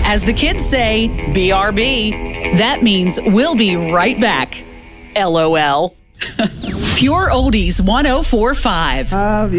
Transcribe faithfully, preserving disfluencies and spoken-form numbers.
As the kids say, B R B. That means we'll be right back. LOL. Pure Oldies one oh four point five.